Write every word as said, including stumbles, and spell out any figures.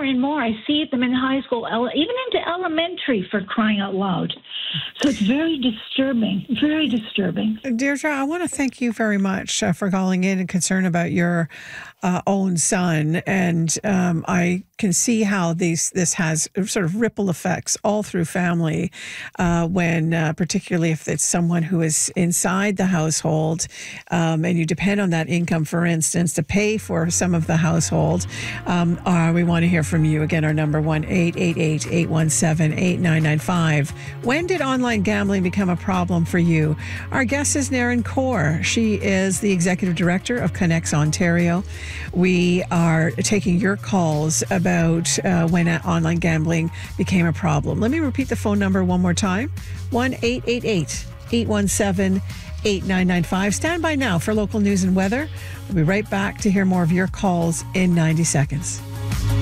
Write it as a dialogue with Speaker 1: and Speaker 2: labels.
Speaker 1: more and more. I see them in high school, ele- even into elementary, for crying out loud. So it's very disturbing, very disturbing.
Speaker 2: Deirdre, I want to thank you very much uh, for calling in and concern about your uh, own son. And um, I can see how these this has sort of ripple effects all through family uh, when, uh, particularly if it's someone who is inside the household um, and you depend on that income, for instance, to pay for some of the household. Um, uh, we want to hear from you. Again, our number one eight eight eight, eight one seven, eight nine nine five. When did online gambling become a problem for you? Our guest is Naren Kaur. She is the executive director of Connects Ontario. We are taking your calls about uh, when online gambling became a problem. Let me repeat the phone number one more time. one eight eight eight, eight one seven, eight nine nine five. Stand by now for local news and weather. We'll be right back to hear more of your calls in ninety seconds.